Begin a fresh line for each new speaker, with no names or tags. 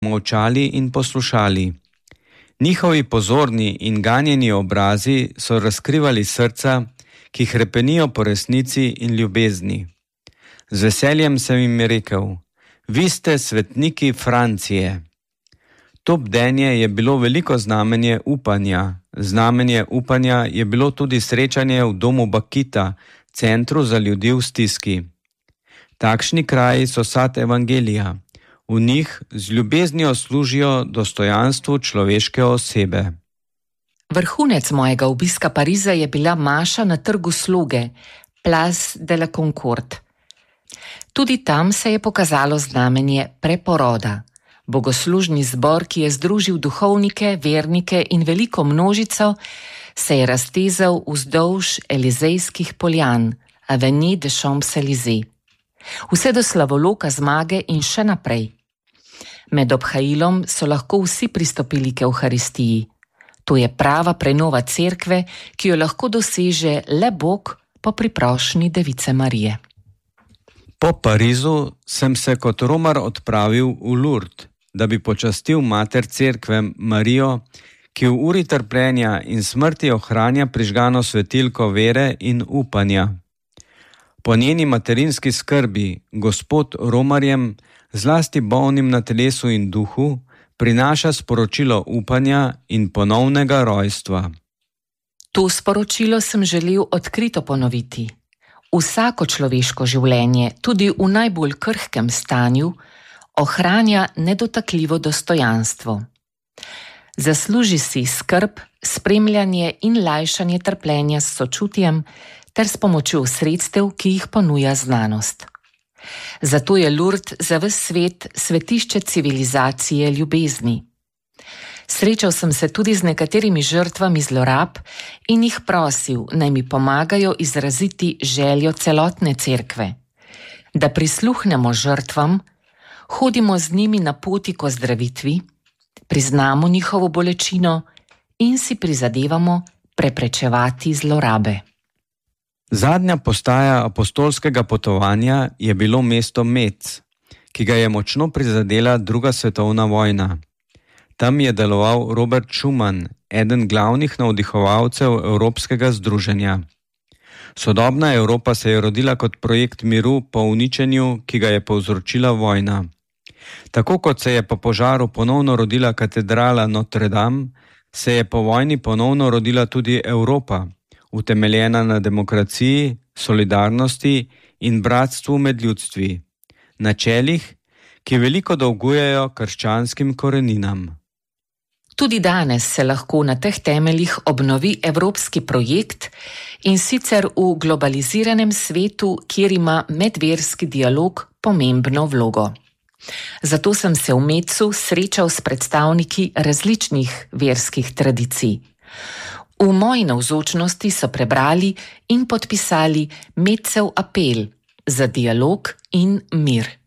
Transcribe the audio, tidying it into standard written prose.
molčali in poslušali. Njihovi pozorni in ganjeni obrazi so razkrivali srca, ki hrepenijo po resnici in ljubezni. Z veseljem sem jim rekel: vi ste svetniki Francije. To bdenje je bilo veliko znamenje upanja. Znamenje upanja je bilo tudi srečanje v domu Bakita, centru za ljudi v stiski. Takšni kraji so sad evangelija. V njih z ljubeznijo služijo dostojanstvu človeške osebe.
Vrhunec mojega obiska Pariza je bila maša na trgu Sloge, Place de la Concorde. Tudi tam se je pokazalo znamenje preporoda. Bogoslužni zbor, ki je združil duhovnike, vernike in veliko množico, se je raztezal vzdolž Elizejskih poljan, Avenue des Champs-Élysées. Vse do slavoloka zmage in še naprej. Med obhajilom so lahko vsi pristopili k Evharistiji. To je prava prenova cerkve, ki jo lahko doseže le Bog po priprošnji Device Marije.
Po Parizu sem se kot romar odpravil v Lourdes, da bi počastil mater cerkve Marijo, ki v uri trpljenja in smrti ohranja prižgano svetilko vere in upanja. Po njeni materinski skrbi Gospod romarjem, zlasti bolnim na telesu in duhu, prinaša sporočilo upanja in ponovnega rojstva.
To sporočilo sem želel odkrito ponoviti. Vsako človeško življenje, tudi v najbolj krhkem stanju, ohranja nedotakljivo dostojanstvo. Zasluži si skrb, spremljanje in lajšanje trpljenja s sočutjem ter s pomočjo sredstev, ki jih ponuja znanost. Zato je Lourdes za ves svet svetišče civilizacije ljubezni. Srečal sem se tudi z nekaterimi žrtvami zlorab in jih prosil, naj mi pomagajo izraziti željo celotne cerkve, da prisluhnemo žrtvam, hodimo z njimi na poti k ozdravitvi, priznamo njihovo bolečino in si prizadevamo preprečevati zlorabe.
Zadnja postaja apostolskega potovanja je bilo mesto Metz, ki ga je močno prizadela druga svetovna vojna. Tam je deloval Robert Schuman, eden glavnih navdihovalcev Evropskega združenja. Sodobna Evropa se je rodila kot projekt miru po uničenju, ki ga je povzročila vojna. Tako kot se je po požaru ponovno rodila katedrala Notre Dame, se je po vojni ponovno rodila tudi Evropa, utemeljena na demokraciji, solidarnosti in bratstvu med ljudstvi, načelih, ki veliko dolgujejo krščanskim koreninam.
Tudi danes se lahko na teh temeljih obnovi evropski projekt, in sicer v globaliziranem svetu, kjer ima medverski dialog pomembno vlogo. Zato sem se v Metzu srečal s predstavniki različnih verskih tradicij. V moji navzočnosti so prebrali in podpisali Metzev apel za dialog in mir.